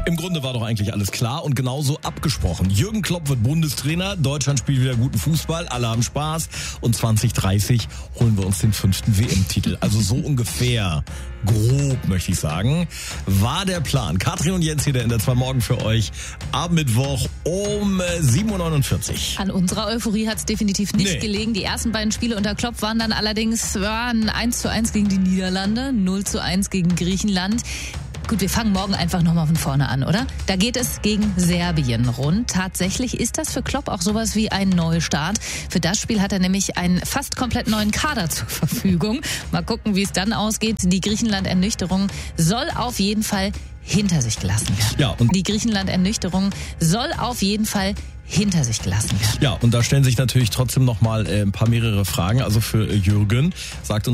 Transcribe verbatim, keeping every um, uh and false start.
Im Grunde war doch eigentlich alles klar und genauso abgesprochen. Jürgen Klopp wird Bundestrainer, Deutschland spielt wieder guten Fußball, alle haben Spaß und zwanzig dreißig holen wir uns den fünften W M-Titel. Also so ungefähr, grob möchte ich sagen, war der Plan. Katrin und Jens hier in der zwei Morgen für euch am Mittwoch um sieben Uhr neunundvierzig. An unserer Euphorie hat es definitiv nicht nee. gelegen. Die ersten beiden Spiele unter Klopp waren dann allerdings waren eins zu eins gegen die Niederlande, null zu eins gegen Griechenland. Gut, wir fangen morgen einfach nochmal von vorne an, oder? Da geht es gegen Serbien rund. Tatsächlich ist das für Klopp auch sowas wie ein Neustart. Für das Spiel hat er nämlich einen fast komplett neuen Kader zur Verfügung. Mal gucken, wie es dann ausgeht. Die Griechenland-Ernüchterung soll auf jeden Fall hinter sich gelassen werden. Ja, und die Griechenland-Ernüchterung soll auf jeden Fall hinter sich gelassen werden. Ja, und da stellen sich natürlich trotzdem noch mal äh, ein paar mehrere Fragen. Also für äh, Jürgen sagt